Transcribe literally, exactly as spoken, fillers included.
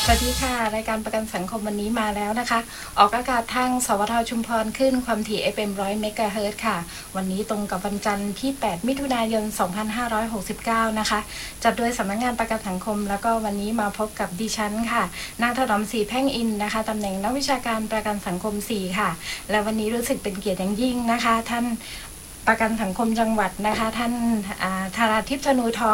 สวัสดีค่ะรายการประกันสังคมวันนี้มาแล้วนะคะออกอากาศทางสวทชุมพรขึ้นความถี่ เอฟ เอ็ม หนึ่งร้อย เมกะเฮิรตซ์ค่ะวันนี้ตรงกับวันจันทร์ที่แปดมิถุนายนสองพันห้าร้อยหกสิบเก้านะคะจัดโดยสำนักงานประกันสังคมแล้วก็วันนี้มาพบกับดิฉันค่ะนางถนอมศรีแพ่งอินนะคะตำแหน่งนักวิชาการประกันสังคมสี่ค่ะและวันนี้รู้สึกเป็นเกียรติอย่างยิ่งนะคะท่านประกันสังคมจังหวัดนะคะท่านธาราทิพย์ธนูทอง